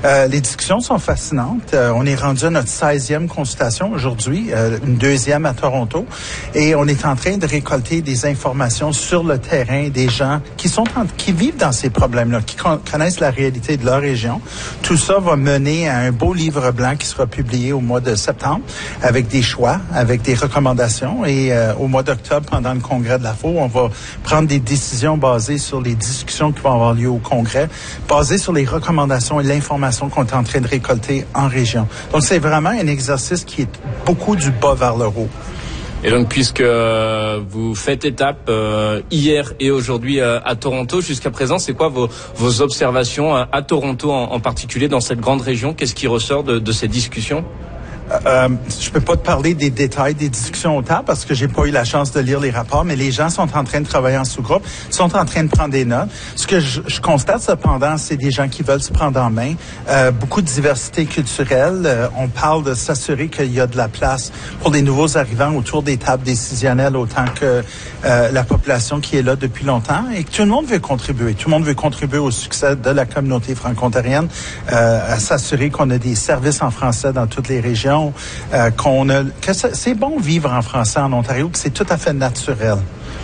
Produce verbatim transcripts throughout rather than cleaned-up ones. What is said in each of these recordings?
Euh, les discussions sont fascinantes. Euh, on est rendu à notre seizième consultation aujourd'hui, euh, une deuxième à Toronto, et on est en train de récolter des informations sur le terrain des gens qui sont en, qui vivent dans ces problèmes-là, qui con- connaissent la réalité de leur région. Tout ça va mener à un beau livre blanc qui sera publié au mois de septembre, avec des choix, avec des recommandations, et euh, au mois d'octobre, pendant le congrès de la F O, on va prendre des décisions basées sur les discussions qui vont avoir lieu au congrès, basées sur les recommandations et l'information qu'on est en train de récolter en région. Donc, c'est vraiment un exercice qui est beaucoup du bas vers le haut. Et donc, puisque euh, vous faites étape euh, hier et aujourd'hui euh, à Toronto, jusqu'à présent, c'est quoi vos, vos observations euh, à Toronto en, en particulier, dans cette grande région? Qu'est-ce qui ressort de, de ces discussions? Euh, je peux pas te parler des détails des discussions au temps parce que j'ai pas eu la chance de lire les rapports, mais les gens sont en train de travailler en sous-groupe, sont en train de prendre des notes. Ce que je, je constate cependant, c'est des gens qui veulent se prendre en main. Euh, beaucoup de diversité culturelle. Euh, on parle de s'assurer qu'il y a de la place pour les nouveaux arrivants autour des tables décisionnelles autant que euh, la population qui est là depuis longtemps et que tout le monde veut contribuer. Tout le monde veut contribuer au succès de la communauté franco-ontarienne, euh, à s'assurer qu'on a des services en français dans toutes les régions. Euh, qu'on a, que c'est bon vivre en français en Ontario, que c'est tout à fait naturel.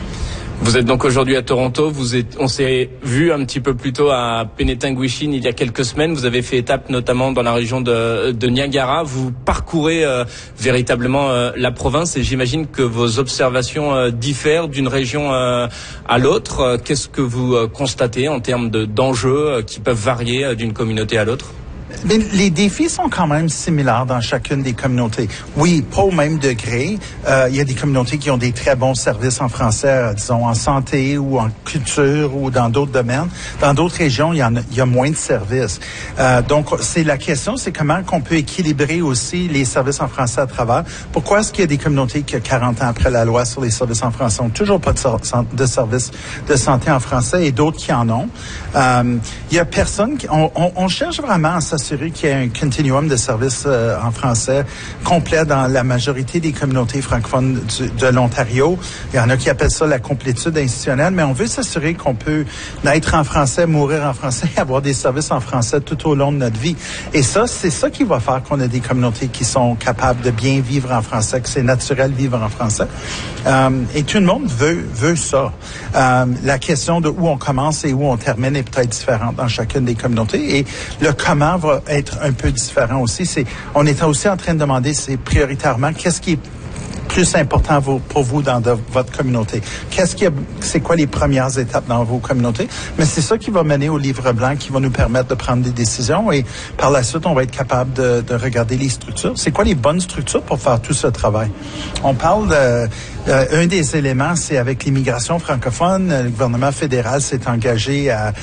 Vous êtes donc aujourd'hui à Toronto. Vous êtes, on s'est vu un petit peu plus tôt à Penetanguishene il y a quelques semaines. Vous avez fait étape notamment dans la région de, de Niagara. Vous parcourez euh, véritablement euh, la province et j'imagine que vos observations euh, diffèrent d'une région euh, à l'autre. Euh, qu'est-ce que vous euh, constatez en termes de, d'enjeux euh, qui peuvent varier euh, d'une communauté à l'autre? Mais les défis sont quand même similaires dans chacune des communautés. Oui, pas au même degré. Euh, il y a des communautés qui ont des très bons services en français, euh, disons en santé ou en culture ou dans d'autres domaines. Dans d'autres régions, il y en a, il y a moins de services. Euh, donc, c'est la question, c'est comment qu'on peut équilibrer aussi les services en français à travers. Pourquoi est-ce qu'il y a des communautés qui, quarante ans après la loi sur les services en français, n'ont toujours pas de, so- de services de santé en français et d'autres qui en ont? Euh, il y a personne qui, on, on, on cherche vraiment à s'assurer qu'il y a un continuum de services euh, en français complet dans la majorité des communautés francophones du, de l'Ontario. Il y en a qui appellent ça la complétude institutionnelle, mais on veut s'assurer qu'on peut naître en français, mourir en français, avoir des services en français tout au long de notre vie. Et ça, c'est ça qui va faire qu'on a des communautés qui sont capables de bien vivre en français, que c'est naturel vivre en français. Euh, et tout le monde veut, veut ça. Euh, la question de où on commence et où on termine est peut-être différente dans chacune des communautés. Et le comment va être un peu différent aussi. C'est, on est aussi en train de demander, c'est prioritairement, qu'est-ce qui est plus important pour vous dans de, votre communauté? Qu'est-ce qui a, c'est quoi les premières étapes dans vos communautés? Mais c'est ça qui va mener au livre blanc qui va nous permettre de prendre des décisions et par la suite, on va être capable de, de regarder les structures. C'est quoi les bonnes structures pour faire tout ce travail? On parle de, euh, un des éléments, c'est avec l'immigration francophone, le gouvernement fédéral s'est engagé à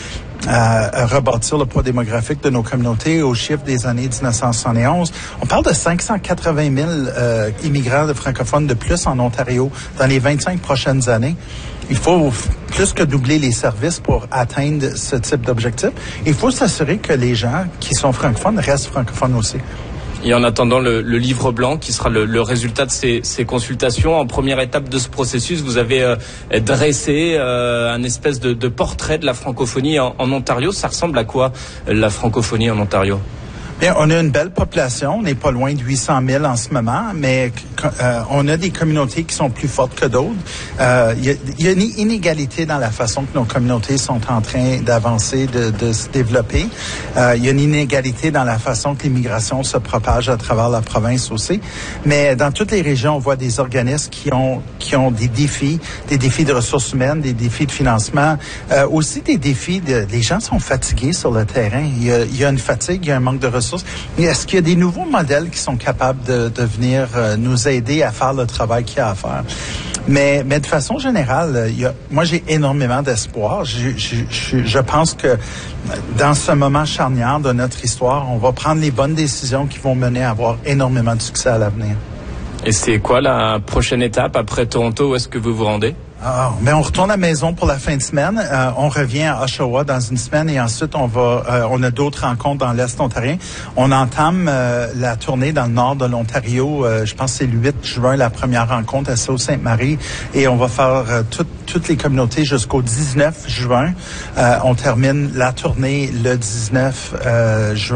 à rebâtir le poids démographique de nos communautés au chiffre des années dix-neuf cent soixante et onze. On parle de cinq cent quatre-vingt mille euh, immigrants de francophones de plus en Ontario dans les vingt-cinq prochaines années. Il faut plus que doubler les services pour atteindre ce type d'objectif. Il faut s'assurer que les gens qui sont francophones restent francophones aussi. Et en attendant le, le livre blanc qui sera le, le résultat de ces, ces consultations, en première étape de ce processus, vous avez euh, dressé euh, un espèce de, de portrait de la francophonie en, en Ontario. Ça ressemble à quoi la francophonie en Ontario? Bien, on a une belle population, on n'est pas loin de huit cent mille en ce moment, mais euh, on a des communautés qui sont plus fortes que d'autres. Euh, il y a, il y a une inégalité dans la façon que nos communautés sont en train d'avancer, de, de se développer. Euh, il y a une inégalité dans la façon que l'immigration se propage à travers la province aussi. Mais dans toutes les régions, on voit des organismes qui ont qui ont des défis, des défis de ressources humaines, des défis de financement, euh, aussi des défis de... Les gens sont fatigués sur le terrain. Il y a, il y a une fatigue, il y a un manque de ressources. Mais est-ce qu'il y a des nouveaux modèles qui sont capables de, de venir euh, nous aider à faire le travail qu'il y a à faire? Mais, mais de façon générale, il y a, moi, j'ai énormément d'espoir. Je, je, je, je pense que dans ce moment charnière de notre histoire, on va prendre les bonnes décisions qui vont mener à avoir énormément de succès à l'avenir. Et c'est quoi la prochaine étape après Toronto? Où est-ce que vous vous rendez? Ah, mais on retourne à la maison pour la fin de semaine. Euh, on revient à Oshawa dans une semaine et ensuite on va, euh, on a d'autres rencontres dans l'Est ontarien. On entame euh, la tournée dans le nord de l'Ontario. Euh, je pense que c'est le huit juin la première rencontre à Sault-Sainte-Marie et on va faire euh, tout, toutes les communautés jusqu'au dix-neuf juin. Euh, on termine la tournée le dix-neuf euh, juin.